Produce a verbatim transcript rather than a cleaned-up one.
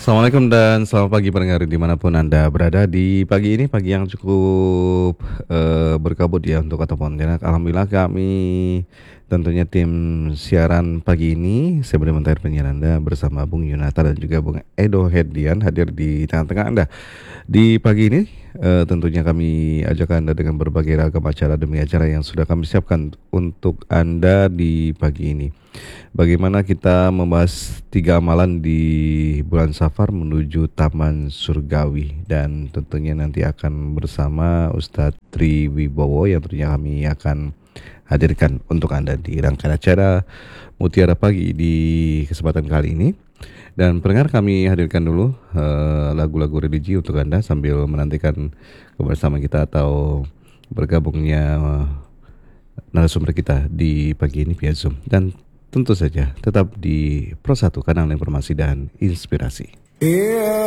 Assalamualaikum dan selamat pagi pendengar dimanapun Anda berada. Di pagi ini, pagi yang cukup eh, berkabut ya untuk Kota Pontianak. Alhamdulillah kami tentunya tim siaran pagi ini, saya Budi Mentari penyiar Anda bersama Bung Yunata dan juga Bung Edo Hedian hadir di tengah-tengah Anda. Di pagi ini eh, tentunya kami ajak Anda dengan berbagai ragam acara demi acara yang sudah kami siapkan untuk Anda di pagi ini. Bagaimana kita membahas tiga amalan di bulan Safar menuju Taman Surgawi, dan tentunya nanti akan bersama Ustadz Tri Wibowo yang tentunya kami akan hadirkan untuk Anda di rangkaian acara Mutiara Pagi di kesempatan kali ini. Dan pendengar, kami hadirkan dulu uh, lagu-lagu religi untuk Anda sambil menantikan kebersamaan kita atau bergabungnya uh, narasumber kita di pagi ini via Zoom. Dan tentu saja tetap di Pro satu, kanal informasi dan inspirasi. Yeah.